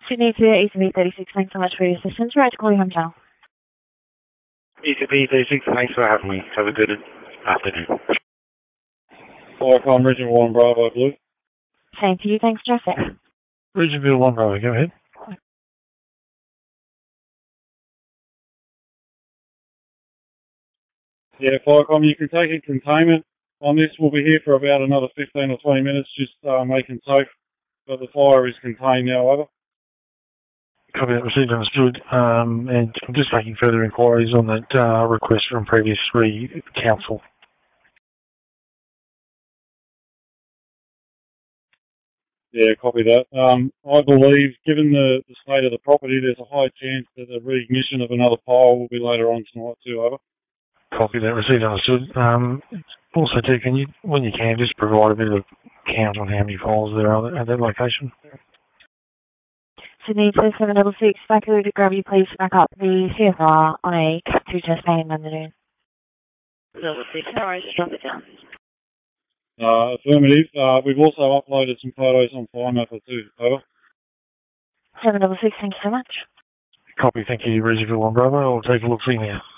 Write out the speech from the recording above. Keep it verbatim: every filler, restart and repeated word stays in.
Sydney to E C B thirty-six, thanks so much for your assistance. Right to call you home channel. E C B thirty-six, thanks for having me. Have a good afternoon. Firecom, Region one Bravo Blue. Same to you, thanks, traffic. Regionville one Bravo, go ahead. Yeah, Firecom, you can take in containment on this. We'll be here for about another fifteen or twenty minutes, just uh, making safe. But the fire is contained now, over. Copy that, received, understood. Um, and I'm just making further inquiries on that uh, request from previous re-council. Yeah, copy that. Um, I believe, given the, the state of the property, there's a high chance that the reignition of another pile will be later on tonight too, over. Copy that, received, understood. Um, also, too, can you, when you can, just provide a bit of count on how many files there are at that location? Sydney to seven double six, back to grab you, please back up the C F R on a Cat two chest main afternoon. Double six, alright, just drop it down. Uh, affirmative. Uh, we've also uploaded some photos on FireMapper too, over. seven double six, thank you so much. Copy, thank you, Regionville one Bravo. I'll take a look for you now.